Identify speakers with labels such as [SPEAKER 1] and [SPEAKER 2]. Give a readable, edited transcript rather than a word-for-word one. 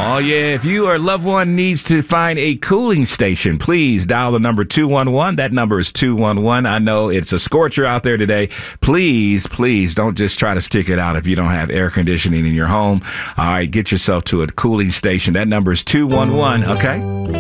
[SPEAKER 1] Oh, yeah. If you or a loved one needs to find a cooling station, please dial the number 211. That number is 211. I know it's a scorcher out there today. Please don't just try to stick it out if you don't have air conditioning in your home. All right, get yourself to a cooling station. That number is 211, okay?